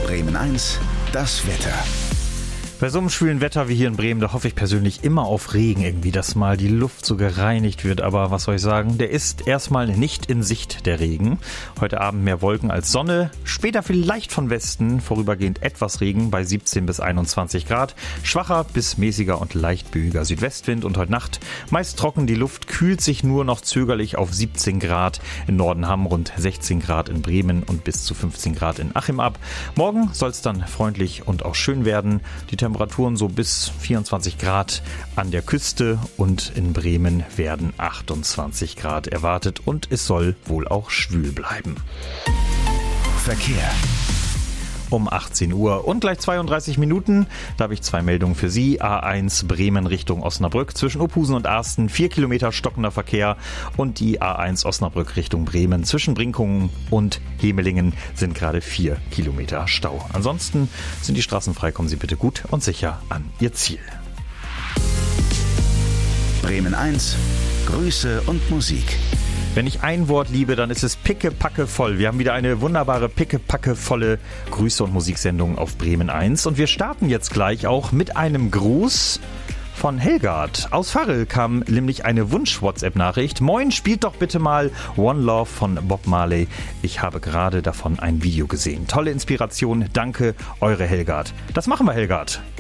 Bremen 1, das Wetter. Bei so einem schwülen Wetter wie hier in Bremen, da hoffe ich persönlich immer auf Regen irgendwie, dass mal die Luft so gereinigt wird. Aber was soll ich sagen, der ist erstmal nicht in Sicht, der Regen. Heute Abend mehr Wolken als Sonne, später vielleicht von Westen, vorübergehend etwas Regen bei 17 bis 21 Grad. Schwacher bis mäßiger und leicht böiger Südwestwind und heute Nacht meist trocken, die Luft kühlt sich nur noch zögerlich auf 17 Grad. Im Norden haben rund 16 Grad in Bremen und bis zu 15 Grad in Achim ab. Morgen soll es dann freundlich und auch schön werden. Die Temperaturen so bis 24 Grad an der Küste und in Bremen werden 28 Grad erwartet und es soll wohl auch schwül bleiben. Verkehr. Um 18 Uhr und gleich 32 Minuten. Da habe ich 2 Meldungen für Sie. A1 Bremen Richtung Osnabrück zwischen Ophusen und Arsten 4 Kilometer stockender Verkehr und die A1 Osnabrück Richtung Bremen zwischen Brinkungen und Hemelingen sind gerade 4 Kilometer Stau. Ansonsten sind die Straßen frei. Kommen Sie bitte gut und sicher an Ihr Ziel. Bremen 1, Grüße und Musik. Wenn ich ein Wort liebe, dann ist es pickepacke voll. Wir haben wieder eine wunderbare pickepacke volle Grüße- und Musiksendung auf Bremen 1. Und wir starten jetzt gleich auch mit einem Gruß von Helgard. Aus Farel kam nämlich eine Wunsch-WhatsApp-Nachricht. Moin, spielt doch bitte mal One Love von Bob Marley. Ich habe gerade davon ein Video gesehen. Tolle Inspiration. Danke, eure Helgard. Das machen wir, Helgard.